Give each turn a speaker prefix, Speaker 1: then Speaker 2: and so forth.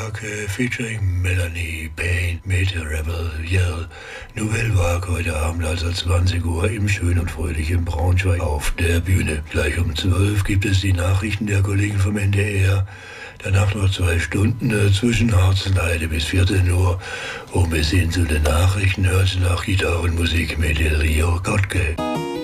Speaker 1: Vague featuring Melanie Payne mit Rebel Yell. Nouvelle Vague heute Abend also 20 Uhr im schönen und fröhlichen Braunschweig auf der Bühne. Gleich um 12 gibt es die Nachrichten der Kollegen vom NDR. Danach noch 2 Stunden zwischen Harzenheide bis 14 Uhr. Und bis hin zu den Nachrichten hört nach Gitarrenmusik mit Rio Kottke.